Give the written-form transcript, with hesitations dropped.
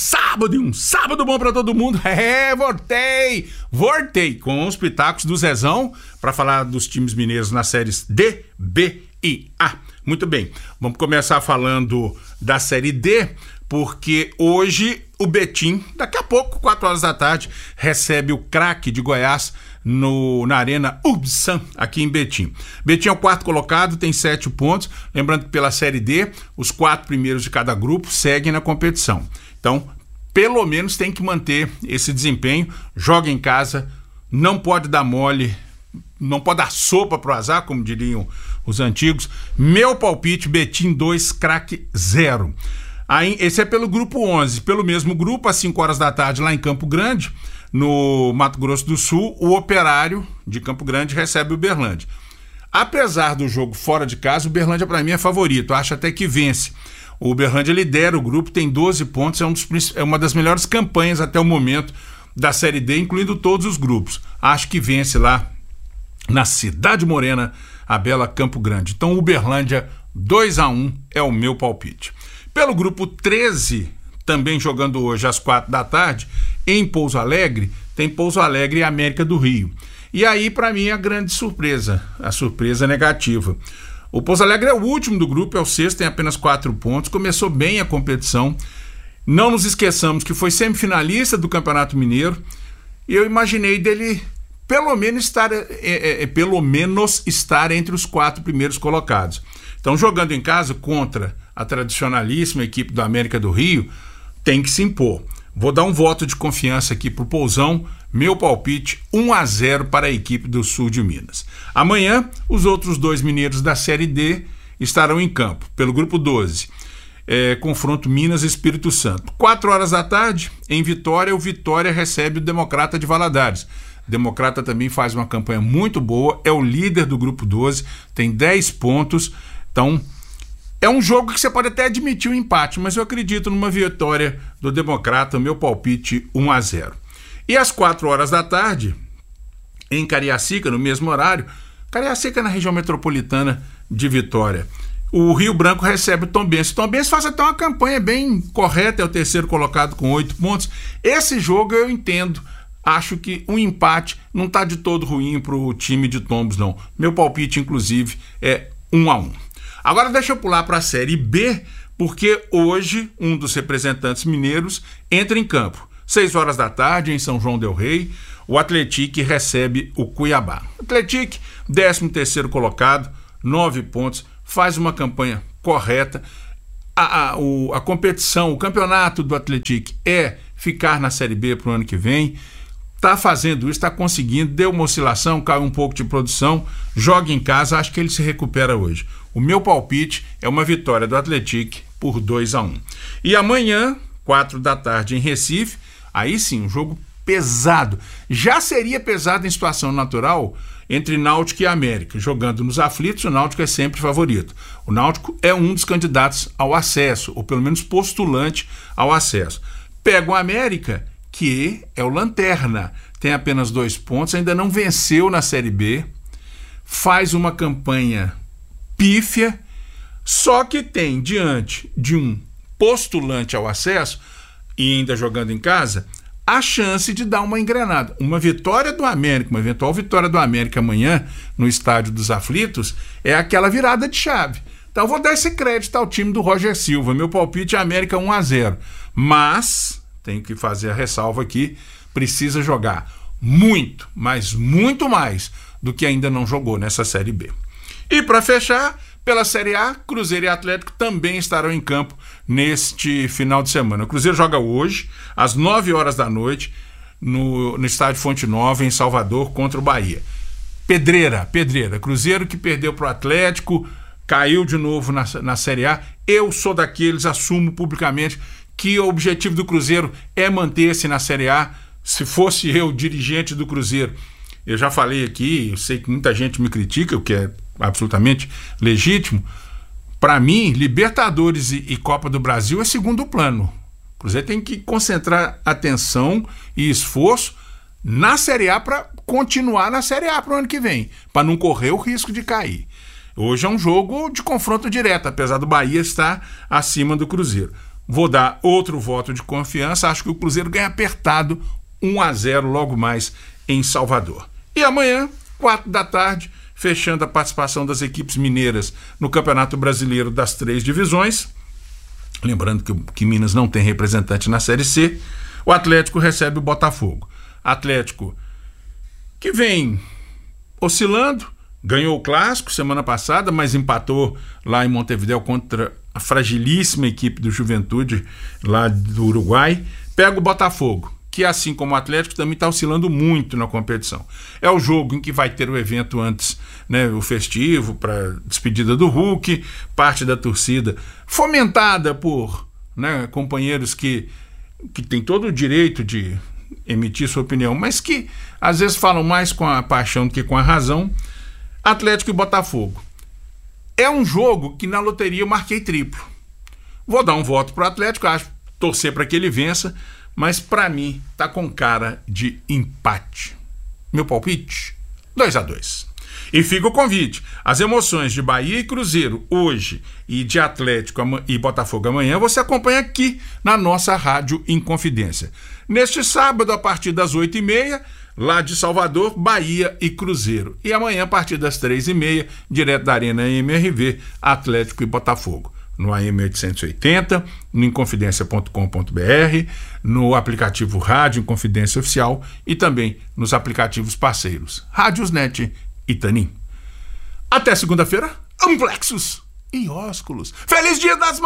sábado e um sábado bom pra todo mundo. Voltei com os pitacos do Zezão pra falar dos times mineiros nas séries D, B e A. Muito bem, vamos começar falando da série D, porque hoje o Betim, daqui a pouco, 4 horas da tarde, recebe o Craque de Goiás na Arena Ubsan, aqui em Betim. Betim é o quarto colocado, tem 7 pontos. Lembrando que pela série D, os 4 primeiros de cada grupo seguem na competição. Então, pelo menos tem que manter esse desempenho. Joga em casa, não pode dar mole, não pode dar sopa pro azar, como diriam os antigos. Meu palpite, Betim 2, Craque 0. Aí, esse é pelo grupo 11. Pelo mesmo grupo, às 5 horas da tarde, lá em Campo Grande, no Mato Grosso do Sul, o Operário de Campo Grande recebe o Uberlândia. Apesar do jogo fora de casa, o Uberlândia para mim é favorito, acho até que vence. O Uberlândia lidera o grupo, tem 12 pontos, é uma das melhores campanhas até o momento da Série D, incluindo todos os grupos. Acho que vence lá na Cidade Morena, a bela Campo Grande. Então o Uberlândia 2-1 é o meu palpite. Pelo grupo 13, também jogando hoje às 4 da tarde, em Pouso Alegre, tem Pouso Alegre e América do Rio. E aí, para mim, a grande surpresa, a surpresa negativa. O Pouso Alegre é o último do grupo, é o sexto, tem apenas 4 pontos, começou bem a competição. Não nos esqueçamos que foi semifinalista do Campeonato Mineiro, e eu imaginei dele pelo menos estar entre os 4 primeiros colocados. Então, jogando em casa contra a tradicionalíssima equipe do América do Rio, tem que se impor. Vou dar um voto de confiança aqui pro Pousão, meu palpite 1-0 para a equipe do Sul de Minas. Amanhã, os outros 2 mineiros da Série D estarão em campo, pelo grupo 12. Confronto Minas e Espírito Santo. 4 horas da tarde, em Vitória, o Vitória recebe o Democrata de Valadares. O Democrata também faz uma campanha muito boa, é o líder do grupo 12, tem 10 pontos, então é um jogo que você pode até admitir o empate, mas eu acredito numa vitória do Democrata, meu palpite 1-0. E às 4 horas da tarde, em Cariacica, no mesmo horário, Cariacica na região metropolitana de Vitória, o Rio Branco recebe o Tombense. O Tombense faz até uma campanha bem correta, é o terceiro colocado com 8 pontos. Esse jogo eu entendo, acho que um empate não está de todo ruim para o time de Tombos, não. Meu palpite, inclusive, é 1-1. Agora deixa eu pular para a Série B, porque hoje um dos representantes mineiros entra em campo. 6 horas da tarde, em São João del Rei, o Atlético recebe o Cuiabá. O Atlético, 13º colocado, 9 pontos, faz uma campanha correta. A competição, o campeonato do Atlético é ficar na Série B para o ano que vem. Está fazendo isso, está conseguindo, deu uma oscilação, caiu um pouco de produção, joga em casa, acho que ele se recupera hoje. O meu palpite é uma vitória do Atlético por 2-1. E amanhã, 4 da tarde em Recife, aí sim, um jogo pesado. Já seria pesado em situação natural entre Náutico e América. Jogando nos aflitos, o Náutico é sempre favorito. O Náutico é um dos candidatos ao acesso, ou pelo menos postulante ao acesso. Pega o América, que é o lanterna, tem apenas 2 pontos, ainda não venceu na Série B, faz uma campanha pífia, só que tem diante de um postulante ao acesso, e ainda jogando em casa, a chance de dar uma engrenada. Uma vitória do América, uma eventual vitória do América amanhã, no Estádio dos Aflitos, é aquela virada de chave. Então eu vou dar esse crédito ao time do Roger Silva, meu palpite é América 1-0, mas tenho que fazer a ressalva aqui, precisa jogar muito, mas muito mais do que ainda não jogou nessa Série B. E para fechar, pela Série A, Cruzeiro e Atlético também estarão em campo neste final de semana. O Cruzeiro joga hoje, às 9 horas da noite, no estádio Fonte Nova, em Salvador, contra o Bahia. Pedreira. Cruzeiro que perdeu para o Atlético, caiu de novo na Série A. Eu sou daqueles, assumo publicamente, que o objetivo do Cruzeiro é manter-se na Série A. Se fosse eu, dirigente do Cruzeiro, eu já falei aqui, eu sei que muita gente me critica, o que é absolutamente legítimo. Para mim, Libertadores e Copa do Brasil é segundo plano. O Cruzeiro tem que concentrar atenção e esforço na Série A para continuar na Série A para o ano que vem, para não correr o risco de cair. Hoje é um jogo de confronto direto, apesar do Bahia estar acima do Cruzeiro. vou dar outro voto de confiança. Acho que o Cruzeiro ganha apertado 1-0 logo mais em Salvador. E amanhã, 4 da tarde, fechando a participação das equipes mineiras no Campeonato Brasileiro das 3 divisões. Lembrando que Minas não tem representante na Série C. O Atlético recebe o Botafogo. Atlético que vem oscilando, ganhou o Clássico semana passada, mas empatou lá em Montevidéu contra a fragilíssima equipe do Juventude lá do Uruguai. Pega o Botafogo, que assim como o Atlético também está oscilando muito na competição. É o jogo em que vai ter o evento antes, né, o festivo para despedida do Hulk, parte da torcida fomentada por, né, companheiros que têm todo o direito de emitir sua opinião, mas que às vezes falam mais com a paixão do que com a razão. Atlético e Botafogo. É um jogo que na loteria eu marquei triplo. Vou dar um voto pro Atlético, acho, torcer para que ele vença, mas para mim tá com cara de empate. Meu palpite? 2-2. E fica o convite. As emoções de Bahia e Cruzeiro hoje e de Atlético e Botafogo amanhã você acompanha aqui na nossa Rádio Inconfidência. Neste sábado, a partir das 8h30, lá de Salvador, Bahia e Cruzeiro. E amanhã, a partir das 3h30, direto da Arena MRV, Atlético e Botafogo. No AM 880, no inconfidencia.com.br, no aplicativo Rádio Inconfidência Oficial e também nos aplicativos parceiros Rádiosnet e Tanin. Até segunda-feira, amplexos e ósculos. Feliz Dia das Mães!